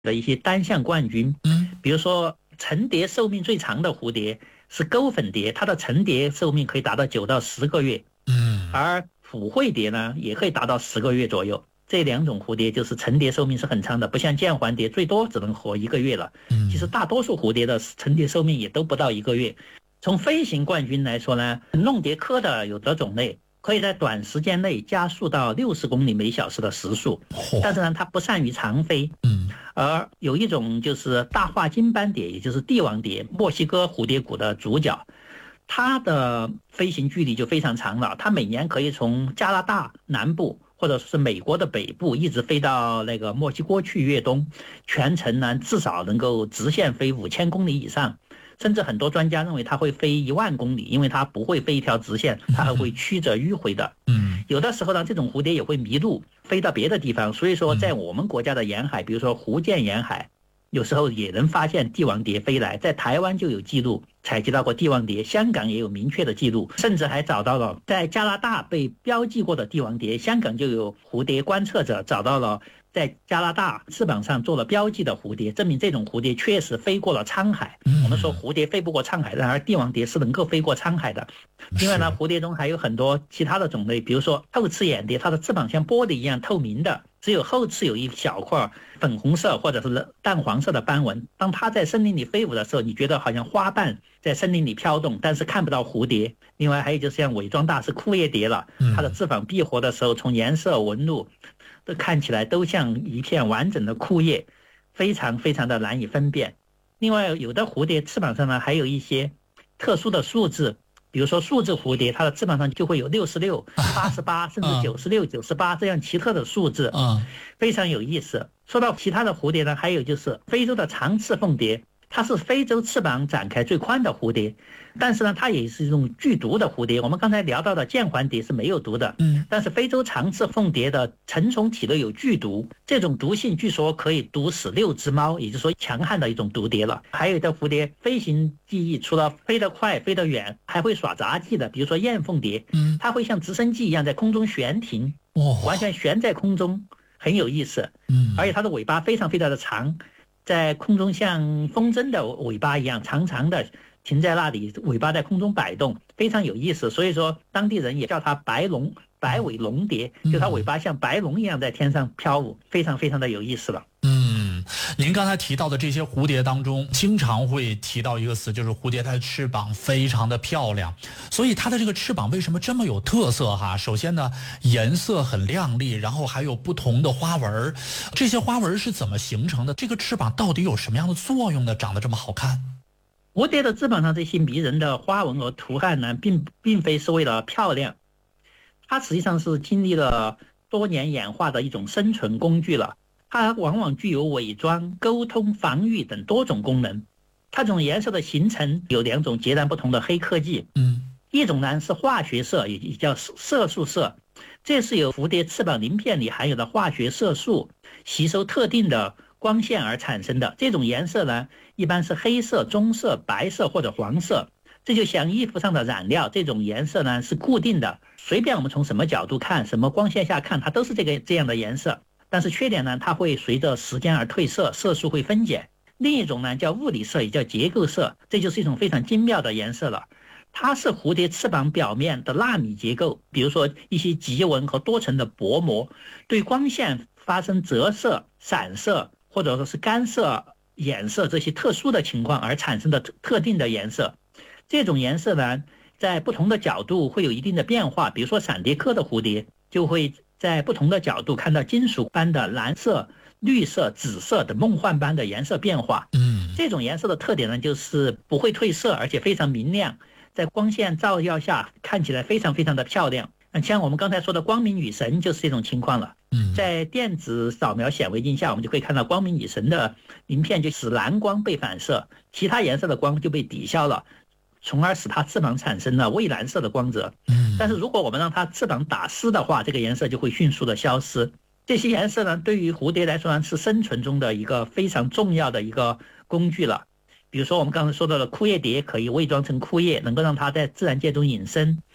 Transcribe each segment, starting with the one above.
的一些单项冠军。比如说成蝶寿命最长的蝴蝶是钩粉蝶，它的成蝶寿命可以达到9到10个月。而普惠蝶呢也可以达到10个月左右。这2种蝴蝶就是成蝶寿命是很长的，不像剑环蝶最多只能活1个月了。其实大多数蝴蝶的成蝶寿命也都不到1个月。从飞行冠军来说呢，弄蝶科的有的种类可以在短时间内加速到60公里每小时的时速，但是呢它不善于长飞。而有一种就是大化金斑蝶，也就是帝王蝶，墨西哥蝴蝶谷的主角，它的飞行距离就非常长了，它每年可以从加拿大南部或者是美国的北部一直飞到那个墨西哥去越冬，全程呢至少能够直线飞5000公里以上，甚至很多专家认为它会飞10000公里，因为它不会飞一条直线，它还会曲折迂回的。有的时候呢，这种蝴蝶也会迷路，飞到别的地方。所以说，在我们国家的沿海，比如说福建沿海，有时候也能发现帝王蝶飞来。在台湾就有记录采集到过帝王蝶，香港也有明确的记录，甚至还找到了在加拿大被标记过的帝王蝶。香港就有蝴蝶观测者找到了在加拿大翅膀上做了标记的蝴蝶，证明这种蝴蝶确实飞过了沧海。我们说蝴蝶飞不过沧海，然而帝王蝶是能够飞过沧海的。另外呢，蝴蝶中还有很多其他的种类，比如说后翅眼蝶，它的翅膀像玻璃一样透明的，只有后翅有一小块粉红色或者是淡黄色的斑纹。当它在森林里飞舞的时候，你觉得好像花瓣在森林里飘动，但是看不到蝴蝶。另外还有就是像伪装大师枯叶蝶了，它的翅膀闭合的时候，从颜色纹路都看起来都像一片完整的枯叶，非常非常的难以分辨。另外有的蝴蝶翅膀上呢还有一些特殊的数字，比如说数字蝴蝶，它的翅膀上就会有66、88甚至96、98这样奇特的数字，非常有意思。说到其他的蝴蝶呢，还有就是非洲的长翅凤蝶，它是非洲翅膀展开最宽的蝴蝶，但是呢它也是一种剧毒的蝴蝶。我们刚才聊到的剑环蝶是没有毒的，但是非洲长翅凤蝶的成虫体内有剧毒，这种毒性据说可以毒死6只猫，也就是说强悍的一种毒蝶了。还有的蝴蝶飞行技艺除了飞得快飞得远，还会耍杂技的，比如说燕凤蝶，它会像直升机一样在空中悬停，完全悬在空中，很有意思。而且它的尾巴非常非常的长，在空中像风筝的尾巴一样长长的停在那里，尾巴在空中摆动，非常有意思。所以说当地人也叫它白尾龙蝶，就它尾巴像白龙一样在天上飘舞，非常非常的有意思了。 您刚才提到的这些蝴蝶当中，经常会提到一个词，就是蝴蝶它的翅膀非常的漂亮。所以它的这个翅膀为什么这么有特色哈？首先呢，颜色很亮丽，然后还有不同的花纹。这些花纹是怎么形成的？这个翅膀到底有什么样的作用呢？长得这么好看？ 蝴蝶的翅膀上这些迷人的花纹和图案呢，并非是为了漂亮，它实际上是经历了多年演化的一种生存工具了。它往往具有伪装、沟通、防御等多种功能。它这种颜色的形成有2种截然不同的黑科技。一种呢是化学色，也叫色素色，这是由蝴蝶翅膀鳞片里含有的化学色素吸收特定的光线而产生的。这种颜色呢一般是黑色、棕色、白色或者黄色。这就像衣服上的染料，这种颜色呢是固定的，随便我们从什么角度看，什么光线下看，它都是这样的颜色。但是缺点呢，它会随着时间而褪色，色素会分解。另一种呢叫物理色，也叫结构色，这就是一种非常精妙的颜色了。它是蝴蝶翅膀表面的纳米结构，比如说一些极纹和多层的薄膜，对光线发生折射、散射或者说是干涉、衍射这些特殊的情况而产生的特定的颜色。这种颜色呢在不同的角度会有一定的变化，比如说闪蝶科的蝴蝶就会在不同的角度看到金属般的蓝色、绿色、紫色等梦幻般的颜色变化。这种颜色的特点呢就是不会褪色，而且非常明亮，在光线照耀下看起来非常非常的漂亮。像我们刚才说的光明女神就是这种情况了。在电子扫描显微镜下，我们就可以看到光明女神的鳞片就使蓝光被反射，其他颜色的光就被抵消了，从而使它翅膀产生了蔚蓝色的光泽。但是如果我们让它翅膀打湿的话，这个颜色就会迅速的消失。这些颜色呢对于蝴蝶来说呢是生存中的一个非常重要的一个工具了。比如说我们刚才说到的枯叶蝶可以伪装成枯叶，能够让它在自然界中隐身。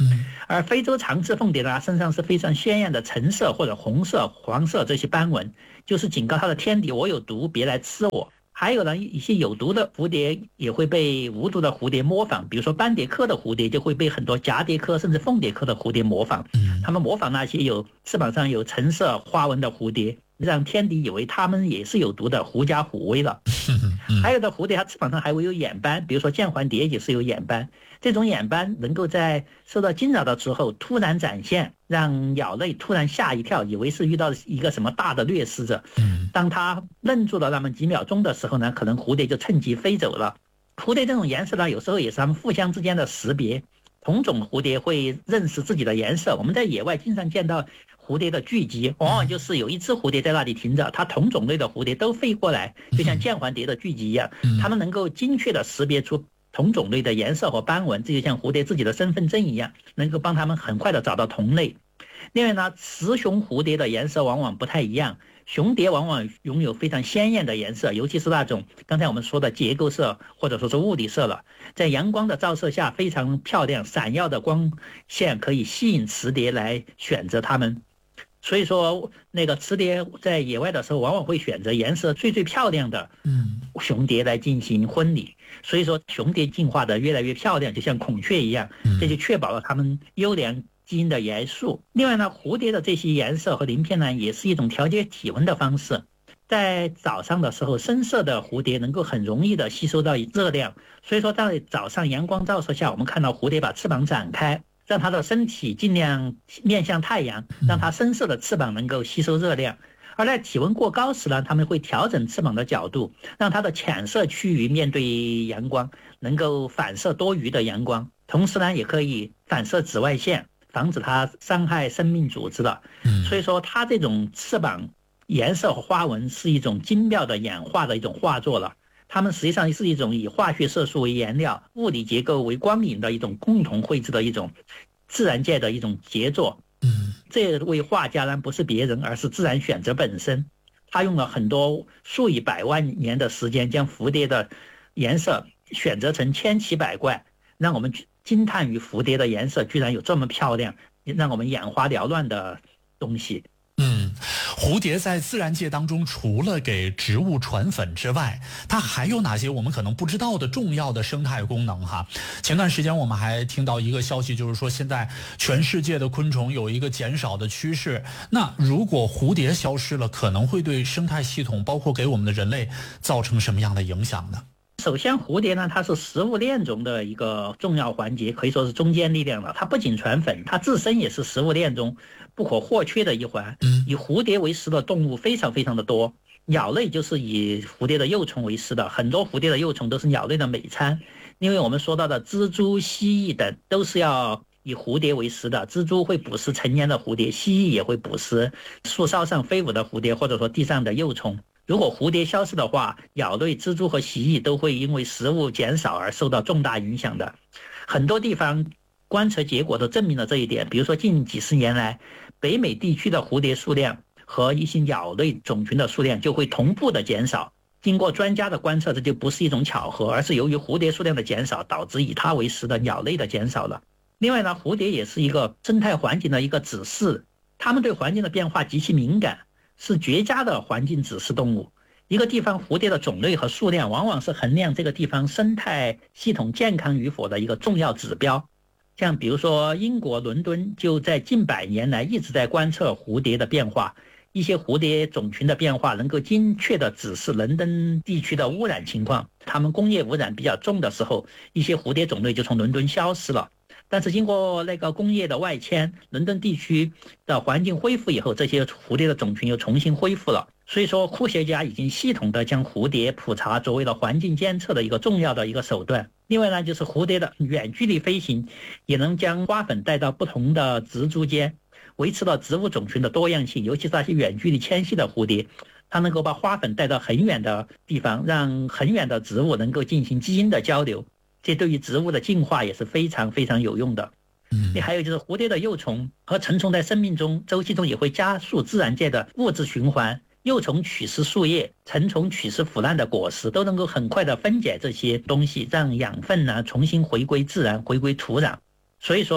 而非洲长翅凤蝶呢，身上是非常鲜艳的橙色或者红色、黄色这些斑纹，就是警告它的天敌我有毒，别来吃我。还有呢，一些有毒的蝴蝶也会被无毒的蝴蝶模仿，比如说斑蝶科的蝴蝶就会被很多蛱蝶科甚至凤蝶科的蝴蝶模仿，它们模仿那些有翅膀上有橙色花纹的蝴蝶，让天敌以为它们也是有毒的，狐假虎威了。还有的蝴蝶它翅膀上还会有眼斑，比如说剑环蝶也是有眼斑，这种眼斑能够在受到惊扰的时候突然展现，让鸟类突然吓一跳，以为是遇到一个什么大的掠食者。当它愣住了那么几秒钟的时候呢，可能蝴蝶就趁机飞走了。蝴蝶这种颜色呢，有时候也是它们互相之间的识别，同种蝴蝶会认识自己的颜色。我们在野外经常见到蝴蝶的聚集，往往就是有一只蝴蝶在那里停着，它同种类的蝴蝶都飞过来，就像剑环蝶的聚集一样，它们能够精确的识别出同种类的颜色和斑纹，这就像蝴蝶自己的身份证一样，能够帮它们很快的找到同类。另外呢，雌雄蝴蝶的颜色往往不太一样，雄蝶往往拥有非常鲜艳的颜色，尤其是那种刚才我们说的结构色或者说是物理色了，在阳光的照射下非常漂亮，闪耀的光线可以吸引雌蝶来选择它们。所以说那个雌蝶在野外的时候往往会选择颜色最漂亮的雄蝶来进行婚礼，所以说雄蝶进化的越来越漂亮，就像孔雀一样，这就确保了它们优良基因的元素。另外呢，蝴蝶的这些颜色和鳞片呢，也是一种调节体温的方式。在早上的时候，深色的蝴蝶能够很容易的吸收到热量，所以说在早上阳光照射下，我们看到蝴蝶把翅膀展开，让它的身体尽量面向太阳，让它深色的翅膀能够吸收热量。而在体温过高时呢，它们会调整翅膀的角度，让它的浅色区域面对阳光，能够反射多余的阳光，同时呢也可以反射紫外线，防止它伤害生命组织的。所以说它这种翅膀颜色和花纹是一种精妙的演化的一种画作了。它们实际上是一种以化学色素为颜料、物理结构为光影的一种共同绘制的一种自然界的一种杰作。这位画家呢不是别人，而是自然选择本身。他用了很多数以百万年的时间，将蝴蝶的颜色选择成千奇百怪，让我们惊叹于蝴蝶的颜色居然有这么漂亮，让我们眼花缭乱的东西。 蝴蝶在自然界当中，除了给植物传粉之外，它还有哪些我们可能不知道的重要的生态功能哈？前段时间我们还听到一个消息，就是说现在全世界的昆虫有一个减少的趋势。那如果蝴蝶消失了，可能会对生态系统，包括给我们的人类造成什么样的影响呢？ 首先蝴蝶呢，它是食物链中的一个重要环节，可以说是中坚力量了。它不仅传粉，它自身也是食物链中不可或缺的一环。以蝴蝶为食的动物非常的多，鸟类就是以蝴蝶的幼虫为食的，很多蝴蝶的幼虫都是鸟类的美餐。因为我们说到的蜘蛛、蜥蜴等都是要以蝴蝶为食的，蜘蛛会捕食成年的蝴蝶，蜥蜴也会捕食树梢上飞舞的蝴蝶，或者说地上的幼虫。如果蝴蝶消失的话，鸟类、蜘蛛和蜥蜴都会因为食物减少而受到重大影响的。很多地方观测结果都证明了这一点，比如说近几十年来，北美地区的蝴蝶数量和一些鸟类种群的数量就会同步的减少。经过专家的观测，这就不是一种巧合，而是由于蝴蝶数量的减少导致以它为食的鸟类的减少了。另外呢，蝴蝶也是一个生态环境的一个指示，它们对环境的变化极其敏感，是绝佳的环境指示动物。一个地方蝴蝶的种类和数量往往是衡量这个地方生态系统健康与否的一个重要指标。像比如说英国伦敦就在近百年来一直在观测蝴蝶的变化，一些蝴蝶种群的变化能够精确地指示伦敦地区的污染情况。它们工业污染比较重的时候，一些蝴蝶种类就从伦敦消失了。但是经过那个工业的外迁，伦敦地区的环境恢复以后，这些蝴蝶的种群又重新恢复了。所以说科学家已经系统的将蝴蝶普查作为了环境监测的一个重要的一个手段。另外呢，就是蝴蝶的远距离飞行也能将花粉带到不同的植株间，维持了植物种群的多样性。尤其是那些远距离迁徙的蝴蝶，它能够把花粉带到很远的地方，让很远的植物能够进行基因的交流，这对于植物的进化也是非常有用的。还有就是蝴蝶的幼虫和成虫在生命中周期中也会加速自然界的物质循环，幼虫取食树叶，成虫取食腐烂的果实，都能够很快的分解这些东西，让养分呢重新回归自然，回归土壤。所以说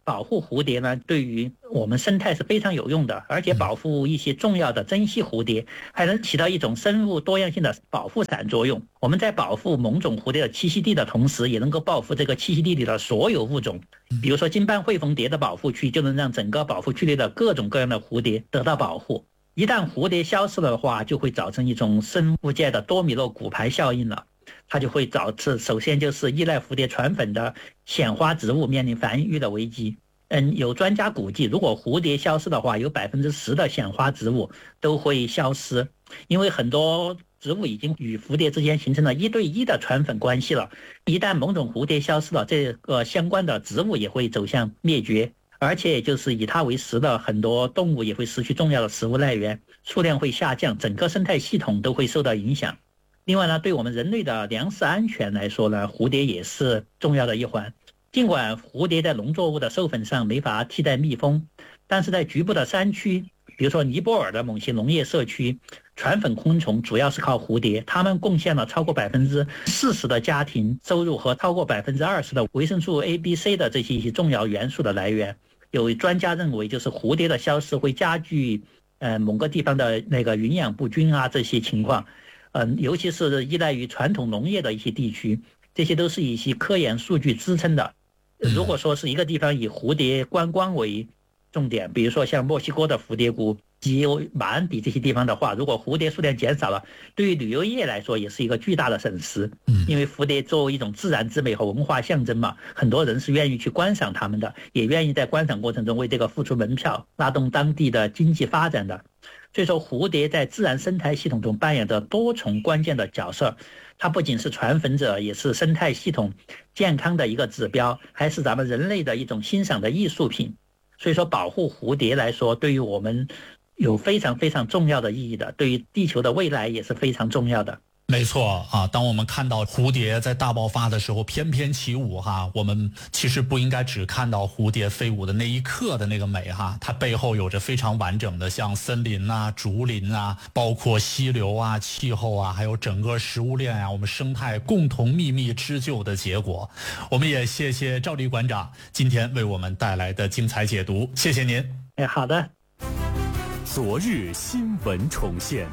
保护蝴蝶呢，对于我们生态是非常有用的，而且保护一些重要的珍稀蝴蝶，还能起到一种生物多样性的保护伞作用。我们在保护某种蝴蝶的栖息地的同时，也能够保护这个栖息地里的所有物种。比如说金斑喙凤蝶的保护区，就能让整个保护区内的各种各样的蝴蝶得到保护。一旦蝴蝶消失了的话，就会造成一种生物界的多米诺骨牌效应了。它就会导致，首先就是依赖蝴蝶传粉的显花植物面临繁育的危机。有专家估计，如果蝴蝶消失的话，有10%的显花植物都会消失，因为很多植物已经与蝴蝶之间形成了1对1的传粉关系了。一旦某种蝴蝶消失了，这个相关的植物也会走向灭绝，而且就是以它为食的很多动物也会失去重要的食物来源，数量会下降，整个生态系统都会受到影响。另外呢，对我们人类的粮食安全来说呢，蝴蝶也是重要的一环。尽管蝴蝶在农作物的授粉上没法替代蜜蜂，但是在局部的山区，比如说尼泊尔的某些农业社区，传粉昆虫主要是靠蝴蝶，它们贡献了超过40%的家庭收入和超过20%的维生素 A、B、C 的这些重要元素的来源。有专家认为，就是蝴蝶的消失会加剧某个地方的那个营养不均啊这些情况。尤其是依赖于传统农业的一些地区，这些都是一些科研数据支撑的。如果说是一个地方以蝴蝶观光为重点，比如说像墨西哥的蝴蝶谷及马鞍底这些地方的话，如果蝴蝶数量减少了，对于旅游业来说也是一个巨大的损失。因为蝴蝶作为一种自然之美和文化象征嘛，很多人是愿意去观赏它们的，也愿意在观赏过程中为这个付出门票，拉动当地的经济发展的。所以说蝴蝶在自然生态系统中扮演着多重关键的角色，它不仅是传粉者，也是生态系统健康的一个指标，还是咱们人类的一种欣赏的艺术品。所以说保护蝴蝶来说，对于我们有非常非常重要的意义的，对于地球的未来也是非常重要的。 没错啊，当我们看到蝴蝶在大爆发的时候翩翩起舞哈，我们其实不应该只看到蝴蝶飞舞的那一刻的那个美哈，它背后有着非常完整的像森林啊、竹林啊，包括溪流啊、气候啊，还有整个食物链啊，我们生态共同秘密织就的结果。我们也谢谢赵立馆长今天为我们带来的精彩解读，谢谢您。 好的。 昨日新闻重现。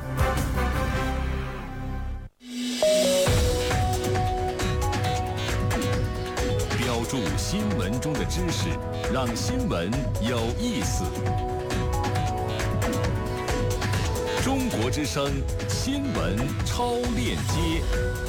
标注新闻中的知识，让新闻有意思。中国之声新闻超链接。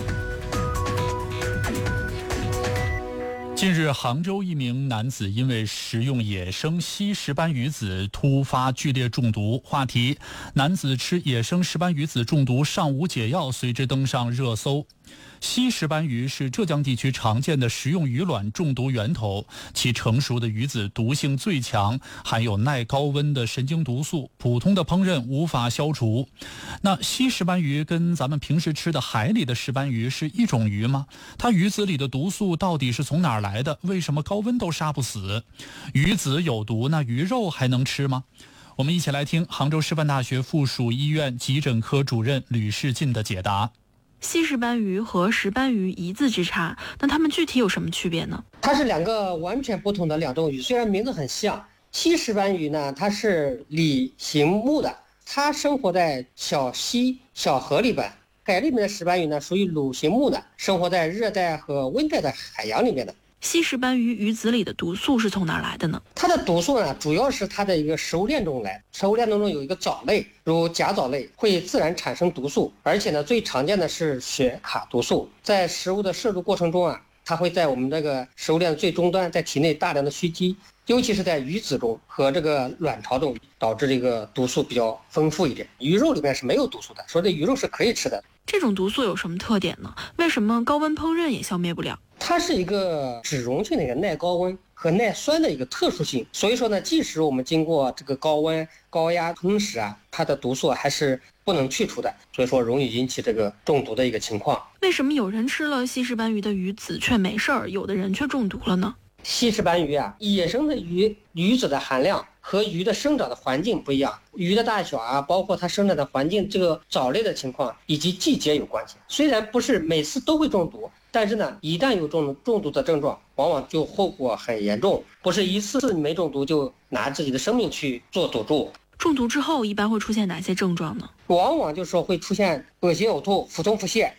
近日，杭州一名男子因为食用野生西石斑鱼子突发剧烈中毒。话题：男子吃野生石斑鱼子中毒尚无解药，随之登上热搜。西石斑鱼是浙江地区常见的食用鱼卵中毒源头，其成熟的鱼子毒性最强，含有耐高温的神经毒素，普通的烹饪无法消除。那西石斑鱼跟咱们平时吃的海里的石斑鱼是一种鱼吗？它鱼子里的毒素到底是从哪儿来的？为什么高温都杀不死？鱼子有毒，那鱼肉还能吃吗？我们一起来听杭州师范大学附属医院急诊科主任吕世进的解答。 西石斑鱼和石斑鱼一字之差，那它们具体有什么区别呢？ 它是两个完全不同的两种鱼，虽然名字很像。西石斑鱼呢，它是鲤形目的，它生活在小溪、小河里边。海里面的石斑鱼呢，属于鲁形目的，生活在热带和温带的海洋里面的。 西石斑鱼鱼子里的毒素是从哪儿来的呢？ 它的毒素呢，主要是它的一个食物链中来。食物链当中有一个藻类，如甲藻类，会自然产生毒素，而且呢，最常见的是血卡毒素。在食物的摄入过程中啊，它会在我们这个食物链的最终端，在体内大量的蓄积，尤其是在鱼子中和这个卵巢中，导致这个毒素比较丰富一点。鱼肉里面是没有毒素的，所以鱼肉是可以吃的。 这种毒素有什么特点呢？为什么高温烹饪也消灭不了？ 它是一个脂溶性的一个耐高温和耐酸的一个特殊性，所以说呢，即使我们经过这个高温高压烹食啊，它的毒素还是不能去除的，所以说容易引起这个中毒的一个情况。 为什么有人吃了西石斑鱼的鱼子却没事儿，有的人却中毒了呢？ 西石斑鱼啊，野生的鱼子的含量和鱼的生长的环境不一样，鱼的大小啊，包括它生长的环境，这个藻类的情况以及季节有关系。虽然不是每次都会中毒，但是呢，一旦有中毒的症状，往往就后果很严重，不是一次没中毒就拿自己的生命去做赌注。 中毒之后一般会出现哪些症状呢？ 往往就是说会出现恶心、呕吐、腹痛、腹泻，